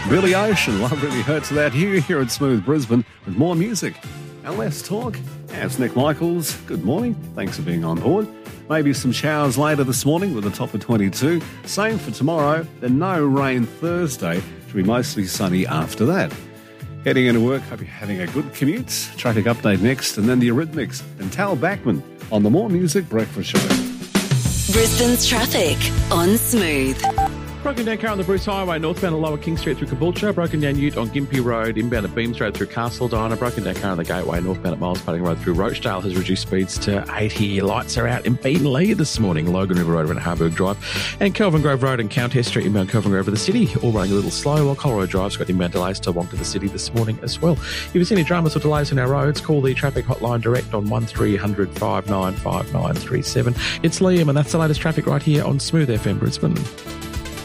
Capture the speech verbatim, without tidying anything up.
Billy Ocean, Love Really Hurts Without You, here at Smooth Brisbane with more music and less talk. It's Nick Michaels. Good morning. Thanks for being on board. Maybe some showers later this morning with a top of twenty-two. Same for tomorrow. Then no rain Thursday. Should be mostly sunny after that. Heading into work, hope you're having a good commute. Traffic update next, and then the Eurythmics and Tal Bachman on the More Music Breakfast Show. Brisbane's traffic on Smooth. Broken down car on the Bruce Highway, northbound at Lower King Street through Caboolture. Broken down ute on Gympie Road, inbound at Beams Road through Castledine. Broken down car on the Gateway, northbound at Miles Pudding Road through Rochdale has reduced speeds to eighty. Lights are out in Beanley this morning. Logan River Road around Harburg Drive. And Kelvin Grove Road and Countess Street inbound Kelvin Grove to the city, all running a little slow, while Colorado Drive's got inbound delays to Wong to the city this morning as well. If you see any dramas or delays on our roads, call the traffic hotline direct on one three hundred, five nine five nine three seven. It's Liam, and that's the latest traffic right here on Smooth F M Brisbane.